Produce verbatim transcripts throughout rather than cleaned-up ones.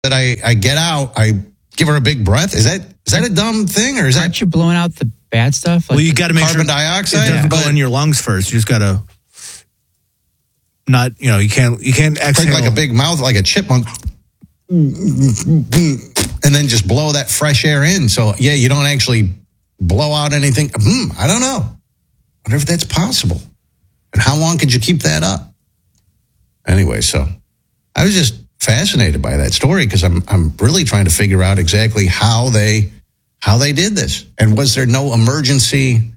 that I, I get out, I give her a big breath. Is that is that a dumb thing, or is Aren't that you blowing out the bad stuff? Like well, you got to make carbon sure dioxide it doesn't go in your lungs first. You just got to not, you know, you can't you can't exhale like a big mouth, like a chipmunk, and then just blow that fresh air in. So yeah, you don't actually blow out anything. Hmm, I don't know. I wonder if that's possible. And how long could you keep that up? Anyway, so I was just fascinated by that story because I'm I'm really trying to figure out exactly how they how they did this. And was there no emergency?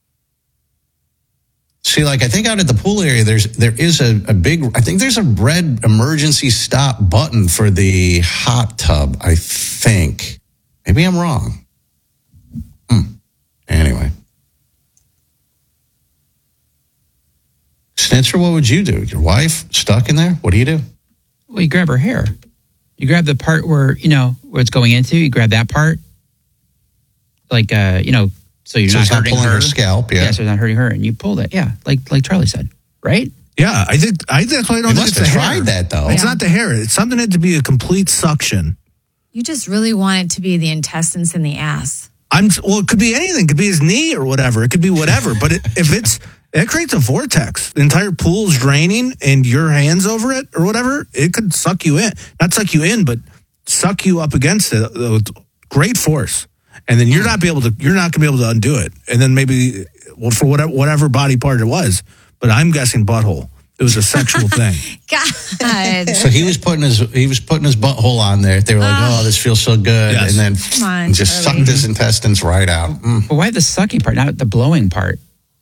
See, like I think out at the pool area, there's there is a, a big I think there's a red emergency stop button for the hot tub, I think. Maybe I'm wrong. Hmm. Anyway. Snitzer, what would you do? Your wife stuck in there? What do you do? Well, you grab her hair. You grab the part where, you know, where it's going into. You grab that part. Like, uh, you know, so you're so not it's not hurting pulling her. her scalp, yeah. Yeah, so it's not hurting her. And you pull that, yeah, like like Charlie said, right? Yeah, I think I that's why I don't You think must it's have the hair. tried that, though. It's Yeah. not the hair. It's something that to be a complete suction. You just really want it to be the intestines in the ass. I'm well. It could be anything. It could be his knee or whatever. It could be whatever. But it, if it's it creates a vortex. The entire pool's draining, and your hands over it or whatever, it could suck you in. Not suck you in, but suck you up against it with great force. And then you're not be able to. You're not going to be able to undo it. And then maybe, well, for whatever whatever body part it was, but I'm guessing butthole. It was a sexual thing. God. So he was putting his he was putting his butthole on there. They were like, Oh. "Oh, this feels so good," Yes. and then Come on, just Charlie. sucked his intestines right out. Mm. But why the sucking part, not the blowing part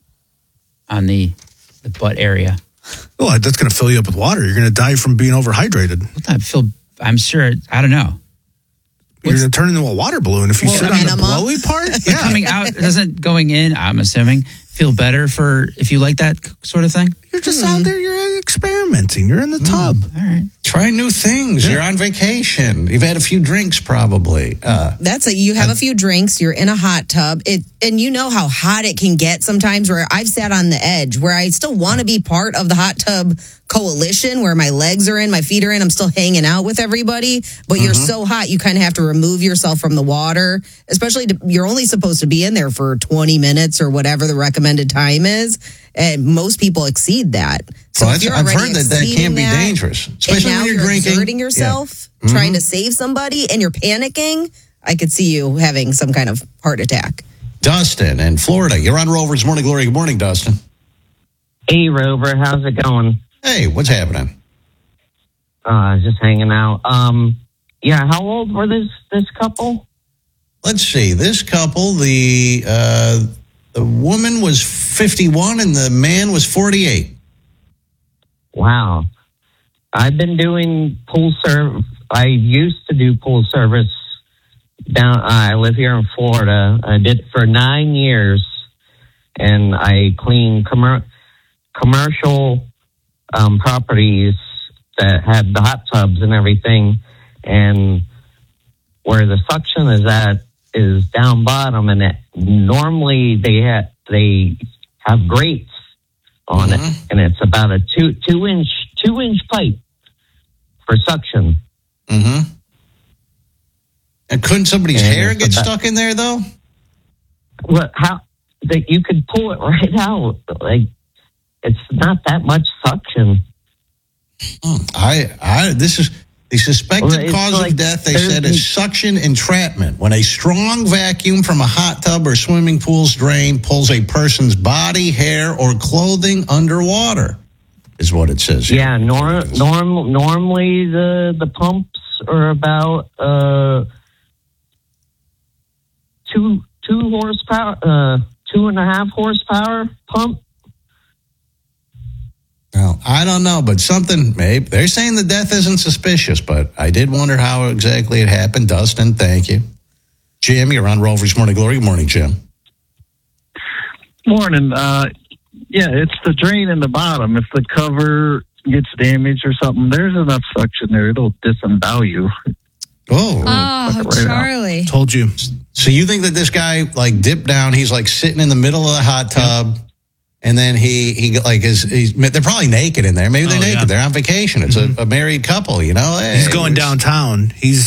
on the, the butt area? Well, that's going to fill you up with water. You're going to die from being overhydrated. I feel, I'm sure, I don't know. You're going to turn into a water balloon if you Well, sit on the enema? blowy part. Yeah. Coming out, doesn't going in, I'm assuming, feel better for if you like that sort of thing? You're just out there. You're experimenting. You're in the tub. All right. Try new things. You're on vacation. You've had a few drinks, probably. Uh, That's a, you have a few drinks, you're in a hot tub, it, and you know how hot it can get sometimes where I've sat on the edge where I still want to be part of the hot tub coalition where my legs are in, my feet are in, I'm still hanging out with everybody, but you're so hot you kind of have to remove yourself from the water, especially to, you're only supposed to be in there for twenty minutes or whatever the recommended time is, and most people exceed that. So well, if you're I've already heard that that exceeding can be that, dangerous, and especially now when you're, you're drinking. exerting yourself, Yeah. trying Mhm. to save somebody, and you're panicking, I could see you having some kind of heart attack. Dustin in Florida. You're on Rover's Morning Glory. Good morning, Dustin. Hey, Rover, how's it going? Hey, what's happening? Uh, just hanging out. Um, yeah, how old were this this couple? Let's see. This couple, the uh, the woman was fifty-one and the man was forty-eight. Wow. I've been doing pool serve. I used to do pool service down. I live here in Florida. I did it for nine years, and I cleaned commer- commercial um, properties that had the hot tubs and everything, and where the suction is at is down bottom, and it, normally they have they have grates on Mhm. it, and it's about a two two inch two inch pipe for suction. Mm-hmm. And couldn't somebody's And hair it's get about- stuck in there, though? What? How that you could pull it right out? Like it's not that much suction. Hmm. I, I, this is the suspected Well, it's cause like of death. They there's said the- is suction entrapment. When a strong vacuum from a hot tub or swimming pool's drain pulls a person's body, hair, or clothing underwater, is what it says. here. Yeah, nor, norm, normally the the pumps are about uh, two two horsepower, uh, two and a half horsepower pump. Well, I don't know, but something, maybe. They're saying the death isn't suspicious, but I did wonder how exactly it happened. Dustin, thank you. Jim, you're on Rover's Morning Glory. Good morning, Jim. Morning. Uh, yeah, it's the drain in the bottom. If the cover gets damaged or something, there's enough suction there. It'll disembowel you. Oh. Oh, Suck it right out. Charlie. Told you. So you think that this guy, like, dipped down, he's, like, sitting in the middle of the hot tub, And then he he like is he's they're probably naked in there. Maybe they're Oh, naked. yeah. They're on vacation. It's a, a married couple. You know, Hey, He's going we're- downtown. He's